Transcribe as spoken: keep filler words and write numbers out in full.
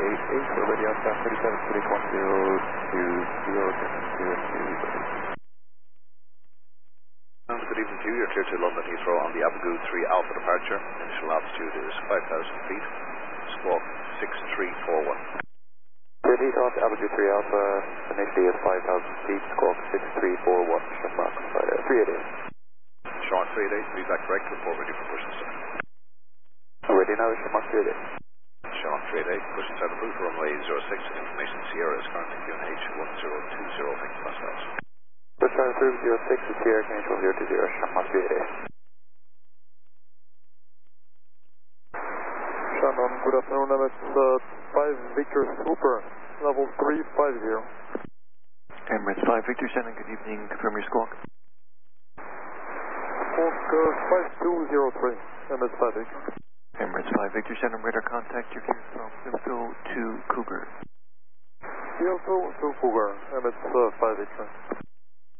eight eight, already Alpha thirty-seven, three one zero two zero zero two. Good evening to you. You're clear to London Heathrow on the Abigail three Alpha departure. Initial altitude is five thousand feet. Squawk six three four one. Clear Heathrow, Abigail three Alpha, initially is five thousand feet, squawk six three four one, Shamrock three eight eight. Shark three eight eight, feedback correct, report ready for push and start. Ready now, Shamrock three eight eight. Shark three eight eight, push and start approved, runway zero six, information Sierra is currently Q N H one zero two zero, thank you, Pascal. Push start approved, zero six is Sierra, Q N H one zero two zero, Shamrock three eight eight. Shannon, good afternoon, M S uh, five Victor Super, level three five zero. Emirates five Victor Shannon, good evening, confirm your squawk. Squawk uh, five two zero three, M S five Victor. Emirates five Victor Shannon, radar contact, you're cleared from Filto to Cougar. Filto to Cougar, M S uh, five Victor.